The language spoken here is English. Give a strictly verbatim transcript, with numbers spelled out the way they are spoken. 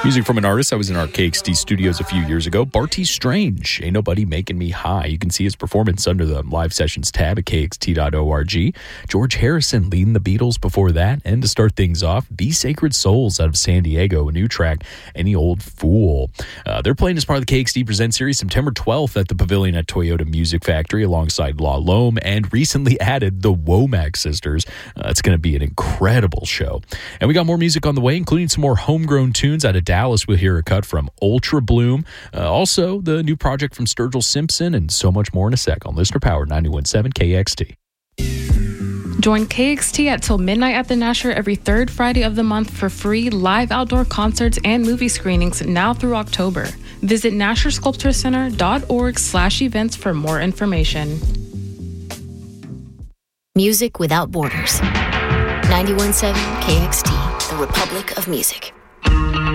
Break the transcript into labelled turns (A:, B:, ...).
A: Music from an artist that was in our K X T studios a few years ago, Barty Strange, Ain't Nobody Making Me High. You can see his performance under the Live Sessions tab at K X T dot org. George Harrison leading the Beatles before that. And to start things off, The Sacred Souls out of San Diego, a new track, Any Old Fool. Uh, they're playing as part of the K X T Present Series September twelfth at the Pavilion at Toyota Music Factory alongside La Lome and recently added the Womack Sisters. Uh, it's going to be an incredible show. And we got more music on the way, including some more homegrown tunes out of Dallas. We'll hear a cut from Ultra Bloom. Uh, also, the new project from Sturgill Simpson and so much more in a sec on Listener Power ninety-one point seven K X T.
B: Join K X T at till midnight at the Nasher every third Friday of the month for free live outdoor concerts and movie screenings now through October. Visit nasher sculpture center dot org slash events for more information.
C: Music without borders. ninety-one point seven K X T, the Republic of Music.